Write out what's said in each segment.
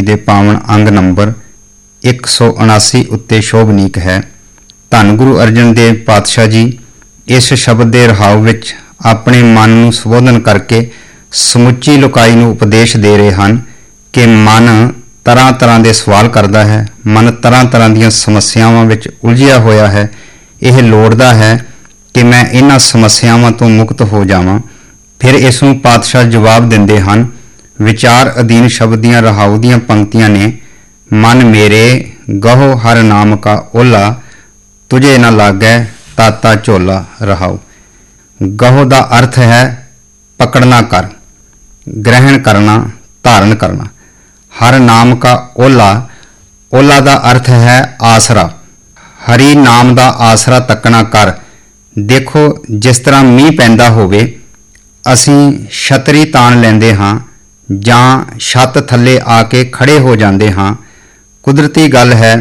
ਦੇ ਪਾਵਨ ਅੰਗ ਨੰਬਰ 179 ਉੱਤੇ ਸ਼ੋਭਨੀਕ ਹੈ। ਧੰਨ ਗੁਰੂ ਅਰਜਨ ਦੇਵ ਪਾਤਸ਼ਾਹ ਜੀ ਇਸ ਸ਼ਬਦ ਦੇ ਰਹਾਉ ਵਿੱਚ ਆਪਣੇ ਮਨ ਨੂੰ ਸੰਬੋਧਨ ਕਰਕੇ ਸਮੁੱਚੀ ਲੋਕਾਈ ਨੂੰ ਉਪਦੇਸ਼ ਦੇ ਰਹੇ ਹਨ ਕਿ ਮਨ ਤਰ੍ਹਾਂ ਤਰ੍ਹਾਂ ਦੇ ਸਵਾਲ ਕਰਦਾ ਹੈ, ਮਨ ਤਰ੍ਹਾਂ ਤਰ੍ਹਾਂ ਦੀਆਂ ਸਮੱਸਿਆਵਾਂ ਵਿੱਚ ਉਲਝਿਆ ਹੋਇਆ ਹੈ। ਇਹ ਲੋੜਦਾ ਹੈ ਕਿ ਮੈਂ ਇਹਨਾਂ ਸਮੱਸਿਆਵਾਂ ਤੋਂ ਮੁਕਤ ਹੋ ਜਾਵਾਂ। ਫਿਰ ਇਸ ਨੂੰ ਪਾਤਸ਼ਾਹ ਜਵਾਬ ਦਿੰਦੇ ਹਨ। ਵਿਚਾਰ ਅਧੀਨ ਸ਼ਬਦ ਦੀਆਂ ਰਹਾਉ ਦੀਆਂ ਪੰਕਤੀਆਂ ਨੇ, ਮਨ ਮੇਰੇ ਗਹੋ ਹਰ ਨਾਮ ਕਾ ਓਲਾ, ਤੁਝੇ ਨਾ ਲਾਗੈ ਤਾਤਾ ਝੋਲਾ। ਰਹਾਉ ਗਹੋ ਦਾ ਅਰਥ ਹੈ ਪਕੜਨਾ ਕਰ, ਗ੍ਰਹਿਣ ਕਰਨਾ, ਧਾਰਨ ਕਰਨਾ। ਹਰ ਨਾਮ ਕਾ ਓਲਾ, ਓਲਾ ਦਾ ਅਰਥ ਹੈ ਆਸਰਾ। ਹਰੀ ਨਾਮ ਦਾ ਆਸਰਾ ਤੱਕਣਾ ਕਰ। ਦੇਖੋ, ਜਿਸ ਤਰ੍ਹਾਂ ਮੀਂਹ ਪੈਂਦਾ ਹੋਵੇ, ਅਸੀਂ ਛਤਰੀ ਤਾਣ ਲੈਂਦੇ ਹਾਂ ਜਾਂ ਛੱਤ ਥੱਲੇ ਆ ਕੇ ਖੜੇ ਹੋ ਜਾਂਦੇ ਹਾਂ। ਕੁਦਰਤੀ ਗੱਲ ਹੈ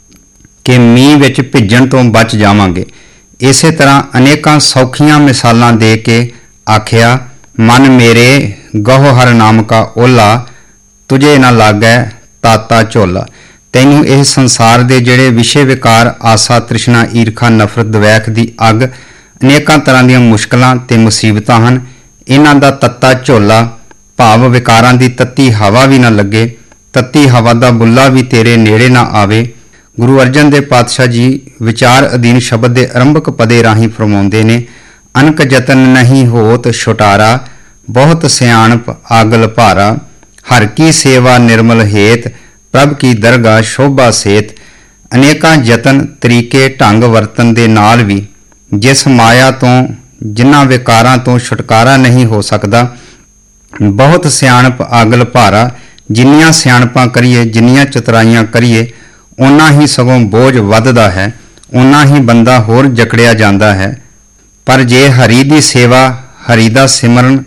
ਕਿ ਮੀਂਹ ਵਿੱਚ ਭਿੱਜਣ ਤੋਂ ਬਚ ਜਾਵਾਂਗੇ। ਇਸੇ ਤਰ੍ਹਾਂ ਅਨੇਕਾਂ ਸੌਖੀਆਂ ਮਿਸਾਲਾਂ ਦੇ ਕੇ ਆਖਿਆ, ਮਨ ਮੇਰੇ ਗਹੋ ਹਰ ਨਾਮ ਕਾ ਓਲਾ, ਤੁਝੇ ਨਾ ਲਾਗੈ ਤਾਤਾ ਝੋਲਾ। ਤੈਨੂੰ ਇਹ ਸੰਸਾਰ ਦੇ ਜਿਹੜੇ ਵਿਸ਼ੇ ਵਿਕਾਰ, ਆਸਾ, ਤ੍ਰਿਸ਼ਨਾ, ਈਰਖਾ, ਨਫ਼ਰਤ, ਦਵੈਖ ਦੀ ਅੱਗ, ਅਨੇਕਾਂ ਤਰ੍ਹਾਂ ਦੀਆਂ ਮੁਸ਼ਕਲਾਂ ਤੇ ਮੁਸੀਬਤਾਂ ਹਨ, ਇਹਨਾਂ ਦਾ ਤੱਤਾ ਝੋਲਾ ਭਾਵ ਵਿਕਾਰਾਂ ਦੀ ਤੱਤੀ ਹਵਾ ਵੀ ਨਾ ਲੱਗੇ, ਤੱਤੀ ਹਵਾ ਦਾ ਬੁੱਲਾ ਵੀ ਤੇਰੇ ਨੇੜੇ ਨਾ ਆਵੇ। ਗੁਰੂ ਅਰਜਨ ਦੇਵ ਪਾਤਸ਼ਾਹ ਜੀ ਵਿਚਾਰ ਅਧੀਨ ਸ਼ਬਦ ਦੇ ਆਰੰਭਕ ਪਦੇ ਰਾਹੀਂ ਫਰਮਾਉਂਦੇ ਨੇ, ਅਨਕ ਜਤਨ ਨਹੀਂ ਹੋਤ ਛੁਟਾਰਾ, ਬਹੁਤ ਸਿਆਣਪ ਆਗਲ ਭਾਰਾ, ਹਰ ਕੀ ਸੇਵਾ ਨਿਰਮਲ ਹੇਤ, ਪ੍ਰਭ ਕੀ ਦਰਗਾਹ ਸ਼ੋਭਾ ਸੇਤ। ਅਨੇਕਾਂ ਯਤਨ, ਤਰੀਕੇ, ਢੰਗ ਵਰਤਨ ਦੇ ਨਾਲ ਵੀ ਜਿਸ ਮਾਇਆ ਤੋਂ, ਜਿਨ੍ਹਾਂ ਵਿਕਾਰਾਂ ਤੋਂ ਛੁਟਕਾਰਾ ਨਹੀਂ ਹੋ ਸਕਦਾ, ਬਹੁਤ ਸਿਆਣਪ ਆਗਲ ਭਾਰਾ, ਜਿੰਨੀਆਂ ਸਿਆਣਪਾਂ ਕਰੀਏ, ਜਿੰਨੀਆਂ ਚਤੁਰਾਈਆਂ ਕਰੀਏ, ਓਨਾ ਹੀ ਸਗੋਂ ਬੋਝ ਵੱਧਦਾ ਹੈ, ਓਨਾ ਹੀ ਬੰਦਾ ਹੋਰ ਜਕੜਿਆ ਜਾਂਦਾ ਹੈ। ਪਰ ਜੇ ਹਰੀ ਦੀ ਸੇਵਾ, ਹਰੀ ਦਾ ਸਿਮਰਨ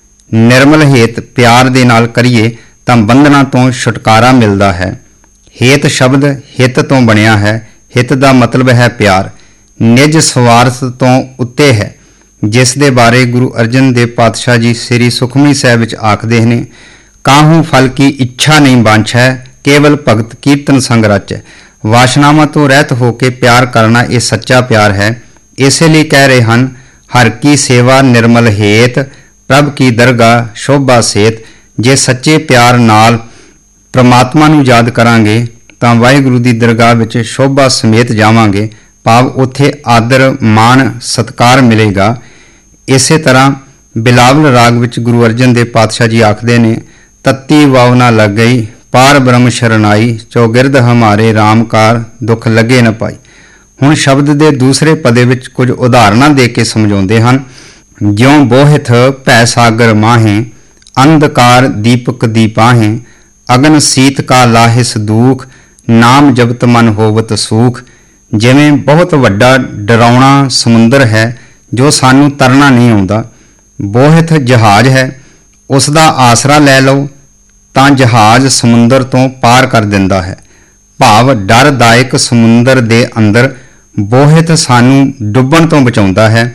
ਨਿਰਮਲ ਹੇਤ ਪਿਆਰ ਦੇ ਨਾਲ ਕਰੀਏ ਤਾਂ ਬੰਧਨਾਂ ਤੋਂ ਛੁਟਕਾਰਾ ਮਿਲਦਾ ਹੈ। ਹੇਤ ਸ਼ਬਦ ਹਿੱਤ ਤੋਂ ਬਣਿਆ ਹੈ। ਹਿੱਤ ਦਾ ਮਤਲਬ ਹੈ ਪਿਆਰ, ਨਿਜ ਸਵਾਰਥ ਤੋਂ ਉੱਤੇ ਹੈ, ਜਿਸ ਦੇ ਬਾਰੇ ਗੁਰੂ ਅਰਜਨ ਦੇਵ ਪਾਤਸ਼ਾਹ ਜੀ ਸ੍ਰੀ ਸੁਖਮਨੀ ਸਾਹਿਬ ਵਿੱਚ ਆਖਦੇ ਨੇ, ਕਾਹੂ ਫਲ ਕੀ ਇੱਛਾ ਨਹੀਂ ਬਾਂਛੈ, ਕੇਵਲ ਭਗਤ ਕੀਰਤਨ ਸੰਗ ਰਚੈ। ਵਾਸ਼ਨਾਵਾਂ ਤੋਂ ਰਹਿਤ ਹੋ ਕੇ ਪਿਆਰ ਕਰਨਾ ਇਹ ਸੱਚਾ ਪਿਆਰ ਹੈ। ਇਸੇ ਲਈ ਕਹਿ ਰਹੇ ਹਨ, ਹਰ ਕੀ ਸੇਵਾ ਨਿਰਮਲ ਹੇਤ, ਪ੍ਰਭ ਕੀ ਦਰਗਾਹ ਸ਼ੋਭਾ ਸੇਤ। ਜੇ ਸੱਚੇ ਪਿਆਰ ਨਾਲ ਪ੍ਰਮਾਤਮਾ ਨੂੰ ਯਾਦ ਕਰਾਂਗੇ ਤਾਂ ਵਾਹਿਗੁਰੂ ਦੀ ਦਰਗਾਹ ਵਿੱਚ ਸ਼ੋਭਾ ਸਮੇਤ ਜਾਵਾਂਗੇ, ਭਾਵ ਉੱਥੇ ਆਦਰ, ਮਾਣ, ਸਤਿਕਾਰ ਮਿਲੇਗਾ। ਇਸੇ ਤਰ੍ਹਾਂ ਬਿਲਾਵਲ ਰਾਗ ਵਿੱਚ ਗੁਰੂ ਅਰਜਨ ਦੇਵ ਪਾਤਸ਼ਾਹ ਜੀ ਆਖਦੇ ਨੇ, ਤੱਤੀ ਵਾਵ ਨਾ ਲੱਗ ਗਈ, ਪਾਰ ਬ੍ਰਹਮ ਸ਼ਰਨਾਈ, ਚੌਗਿਰਦ ਹਮਾਰੇ ਰਾਮਕਾਰ, ਦੁੱਖ ਲੱਗੇ ਨਾ ਪਾਈ। ਹੁਣ ਸ਼ਬਦ ਦੇ ਦੂਸਰੇ ਪਦੇ ਵਿੱਚ ਕੁਝ ਉਦਾਹਰਣਾਂ ਦੇ ਕੇ ਸਮਝਾਉਂਦੇ ਹਨ। ਜਿਉਂ ਬੋਹਿਥ ਭੈ ਸਾਗਰ ਮਾਹੇ, ਅੰਧਕਾਰ ਦੀਪਕ ਦੀਪਾਹੇ, ਅਗਨ ਸੀਤ ਕਾ ਲਾਹਿਸ ਦੂਖ, ਨਾਮ ਜਪਤ ਮਨ ਹੋਵਤ ਸੂਖ। ਜਿਵੇਂ ਬਹੁਤ ਵੱਡਾ ਡਰਾਉਣਾ ਸਮੁੰਦਰ ਹੈ ਜੋ ਸਾਨੂੰ ਤਰਨਾ ਨਹੀਂ ਆਉਂਦਾ। ਬੋਹਿਥ ਜਹਾਜ਼ ਹੈ, ਉਸ ਦਾ ਆਸਰਾ ਲੈ ਲਓ ਤਾਂ ਜਹਾਜ਼ ਸਮੁੰਦਰ ਤੋਂ ਪਾਰ ਕਰ ਦਿੰਦਾ ਹੈ। ਭਾਵ ਡਰਦਾਇਕ ਸਮੁੰਦਰ ਦੇ ਅੰਦਰ ਬੋਹਿਥ ਸਾਨੂੰ ਡੁੱਬਣ ਤੋਂ ਬਚਾਉਂਦਾ ਹੈ।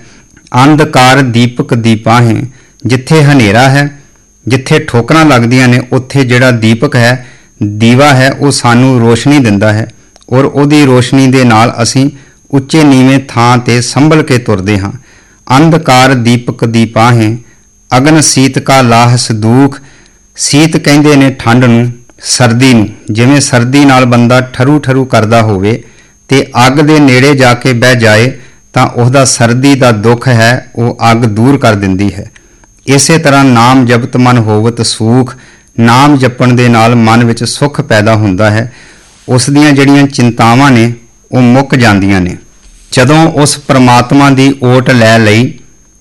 ਅੰਧਕਾਰ ਦੀਪਕ ਦੀਪਾਹੇ, ਜਿੱਥੇ ਹਨੇਰਾ ਹੈ, ਜਿੱਥੇ ਠੋਕਰਾਂ ਲੱਗਦੀਆਂ ਨੇ, ਉੱਥੇ ਜਿਹੜਾ ਦੀਪਕ ਹੈ, ਦੀਵਾ ਹੈ, ਉਹ ਸਾਨੂੰ ਰੋਸ਼ਨੀ ਦਿੰਦਾ ਹੈ ਔਰ ਉਹਦੀ ਰੋਸ਼ਨੀ ਦੇ ਨਾਲ ਅਸੀਂ ਉੱਚੇ ਨੀਵੇਂ ਥਾਂ ਤੇ ਸੰਭਲ ਕੇ ਤੁਰਦੇ ਹਾਂ। ਅੰਧਕਾਰ ਦੀਪਕ ਦੀਪਾਹੇ, ਅਗਨ ਸੀਤ ਕਾ ਲਾਹਸ ਦੂਖ। ਸੀਤ ਕਹਿੰਦੇ ਨੇ ਠੰਡ ਨੂੰ, ਸਰਦੀ ਨੂੰ। ਜਿਵੇਂ ਸਰਦੀ ਨਾਲ ਬੰਦਾ ਠਰੂ ਠਰੂ ਕਰਦਾ ਹੋਵੇ ਤੇ ਅੱਗ ਦੇ ਨੇੜੇ ਜਾ ਕੇ ਬਹਿ ਜਾਏ ਤਾਂ ਉਹਦਾ ਸਰਦੀ ਦਾ ਦੁੱਖ ਹੈ ਉਹ ਅੱਗ ਦੂਰ ਕਰ ਦਿੰਦੀ ਹੈ। ਇਸੇ ਤਰ੍ਹਾਂ ਨਾਮ ਜਪਤ ਮਨ ਹੋਵਤ ਸੂਖ, ਨਾਮ ਜਪਣ ਦੇ ਨਾਲ ਮਨ ਵਿੱਚ ਸੁੱਖ ਪੈਦਾ ਹੁੰਦਾ ਹੈ। ਉਸ ਦੀਆਂ ਜਿਹੜੀਆਂ ਚਿੰਤਾਵਾਂ ਨੇ ਉਹ ਮੁੱਕ ਜਾਂਦੀਆਂ ਨੇ ਜਦੋਂ ਉਸ ਪ੍ਰਮਾਤਮਾ ਦੀ ਓਟ ਲੈ ਲਈ।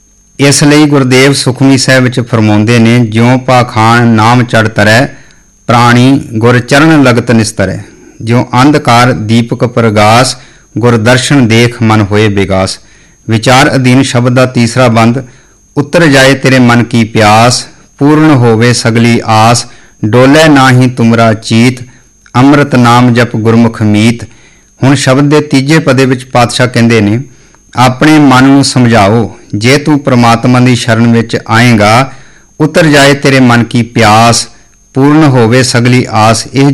ਇਸ ਲਈ ਗੁਰਦੇਵ ਸੁਖਮਨੀ ਸਾਹਿਬ ਵਿੱਚ ਫਰਮਾਉਂਦੇ ਨੇ, ਜਿਉਂ ਪਾਖਾਨ ਨਾਮ ਚੜ੍ਹ ਤਰੈ, ਪ੍ਰਾਣੀ ਗੁਰ ਚਰਨ ਲਗਤ ਨਿਸਤਰੈ। ਜਿਉਂ ਅੰਧਕਾਰ ਦੀਪਕ ਪ੍ਰਗਾਸ, ਗੁਰ ਦਰਸ਼ਨ ਦੇਖ ਮਨ ਹੋਏ ਬਿਗਾਸ। ਵਿਚਾਰ ਅਧੀਨ ਸ਼ਬਦ ਦਾ ਤੀਸਰਾ ਬੰਦ, ਉਤਰ ਜਾਏ ਤੇਰੇ ਮਨ ਕੀ ਪਿਆਸ, ਪੂਰਨ ਹੋਵੇ ਸਗਲੀ ਆਸ, ਡੋਲੇ ਨਾਹੀ ਤੁਮਰਾ ਚੀਤ, ਅੰਮ੍ਰਿਤ ਨਾਮ ਜਪ ਗੁਰਮੁਖ ਮੀਤ। ਹੁਣ ਸ਼ਬਦ ਦੇ ਤੀਜੇ ਪਦੇ ਵਿੱਚ ਪਾਤਸ਼ਾਹ ਕਹਿੰਦੇ ਨੇ, ਆਪਣੇ ਮਨ ਨੂੰ ਸਮਝਾਓ, ਜੇ ਤੂੰ ਪ੍ਰਮਾਤਮਾ ਦੀ ਸ਼ਰਨ ਵਿੱਚ ਆਏਗਾ, ਉਤਰ ਜਾਏ ਤੇਰੇ ਮਨ ਕੀ ਪਿਆਸ, ਪੂਰਨ ਹੋਵੇ ਸਗਲੀ ਆਸ। ਇਹ